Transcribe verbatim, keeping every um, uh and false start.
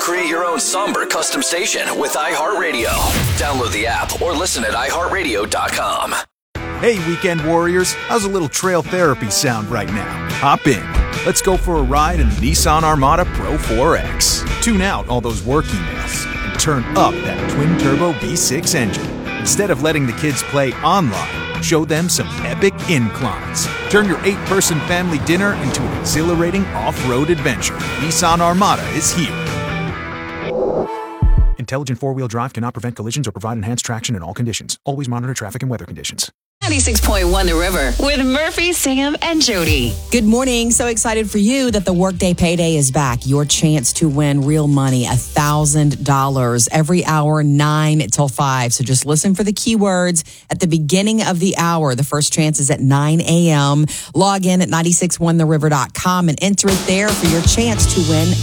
Create your own somber custom station with iHeartRadio. Download the app or listen at i heart radio dot com. Hey, weekend warriors, how's a little trail therapy sound right now? Hop in. Let's go for a ride in the Nissan Armada Pro four X. Tune out all those work emails and turn up that twin-turbo V six engine. Instead of letting the kids play online, show them some epic inclines. Turn your eight-person family dinner into an exhilarating off-road adventure. Nissan Armada is here. Intelligent four-wheel drive cannot prevent collisions or provide enhanced traction in all conditions. Always monitor traffic and weather conditions. ninety-six point one The River with Murphy, Sam, and Jody. Good morning. So excited for you that the Workday Payday is back. Your chance to win real money, one thousand dollars every hour, nine till five. So just listen for the keywords at the beginning of the hour. The first chance is at nine a.m. Log in at nine six one the river dot com and enter it there for your chance to win